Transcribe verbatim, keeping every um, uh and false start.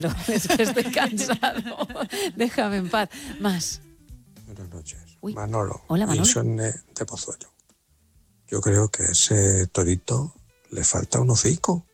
No, es que estoy cansado. Déjame en paz. Más. Buenas noches. Uy. Manolo. Hola, Manolo. Wilson de Pozuelo. Yo creo que a ese torito le falta un hocico.